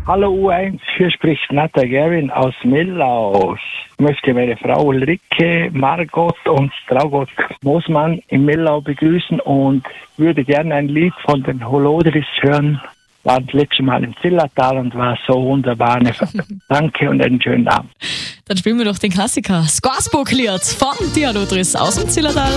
Hallo U1, hier spricht Nata Gerwin aus Millau. Ich möchte meine Frau Ulrike, Margot und Traugott Moosmann in Millau begrüßen und würde gerne ein Lied von den Holodris hören. War das letzte Mal im Zillertal und war so wunderbar. Danke und einen schönen Abend. Dann spielen wir doch den Klassiker Skarsburg-Lied von die Holodris aus dem Zillertal.